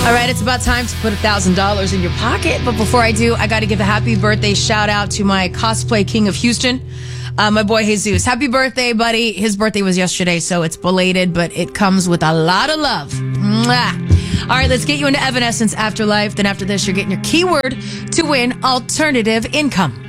All right, it's about time to put $1,000 in your pocket. But before I do, I got to give a happy birthday shout out to my cosplay king of Houston, my boy Jesus. Happy birthday, buddy. His birthday was yesterday, so it's belated, but it comes with a lot of love. Mwah. All right, let's get you into Evanescence Afterlife. Then after this, you're getting your keyword to win alternative income.